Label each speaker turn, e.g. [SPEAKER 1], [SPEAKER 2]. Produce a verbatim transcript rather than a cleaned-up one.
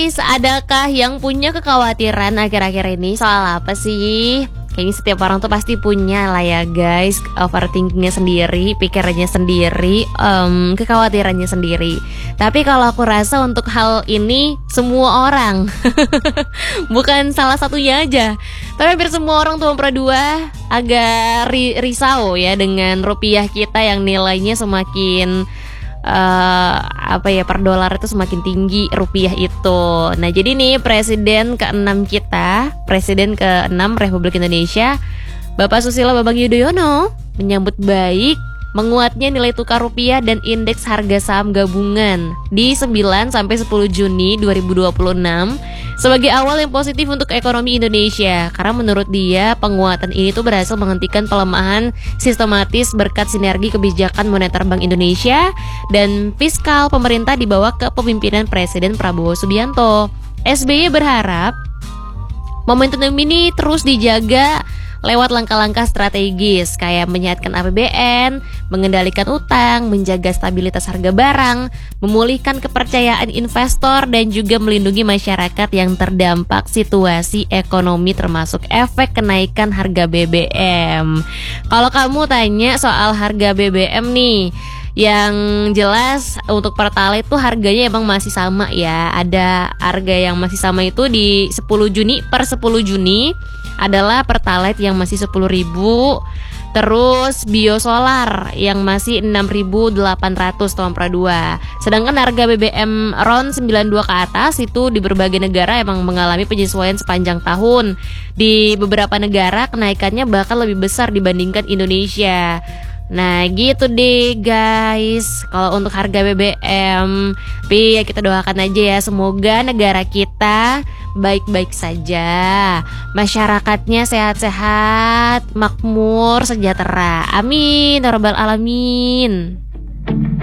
[SPEAKER 1] guys, adakah yang punya kekhawatiran akhir-akhir ini soal apa sih? Kayaknya setiap orang tuh pasti punya lah ya guys, overthinkingnya sendiri, pikirannya sendiri, um, kekhawatirannya sendiri. Tapi kalau aku rasa untuk hal ini semua orang, bukan salah satunya aja, tapi hampir semua orang tuh dua agak ri- risau ya dengan rupiah kita yang nilainya semakin uh, apa ya per dolar itu semakin tinggi rupiah itu. Nah jadi nih presiden keenam kita, presiden keenam Republik Indonesia, Bapak Susilo Bambang Yudhoyono menyambut baik menguatnya nilai tukar rupiah dan indeks harga saham gabungan di sembilan sampai sepuluh Juni dua ribu dua puluh enam sebagai awal yang positif untuk ekonomi Indonesia. Karena menurut dia penguatan ini tuh berhasil menghentikan pelemahan sistematis berkat sinergi kebijakan moneter Bank Indonesia dan fiskal pemerintah di bawah kepemimpinan Presiden Prabowo Subianto. S B Y berharap momentum ini terus dijaga lewat langkah-langkah strategis kayak menyehatkan A P B N, mengendalikan utang, menjaga stabilitas harga barang, memulihkan kepercayaan investor, dan juga melindungi masyarakat yang terdampak situasi ekonomi termasuk efek kenaikan harga B B M. Kalau kamu tanya soal harga B B M nih, yang jelas untuk Pertalite tuh harganya emang masih sama ya. Ada harga yang masih sama itu di sepuluh Juni, per sepuluh Juni adalah Pertalite yang masih sepuluh ribu. Terus biosolar yang masih enam ribu delapan ratus ton per dua. Sedangkan harga B B M RON sembilan puluh dua ke atas itu di berbagai negara emang mengalami penyesuaian sepanjang tahun. Di beberapa negara kenaikannya bahkan lebih besar dibandingkan Indonesia. Nah gitu deh guys, kalau untuk harga B B M. Tapi ya kita doakan aja ya, semoga negara kita baik-baik saja, masyarakatnya sehat-sehat, makmur, sejahtera. Amin ya rabbal alamin.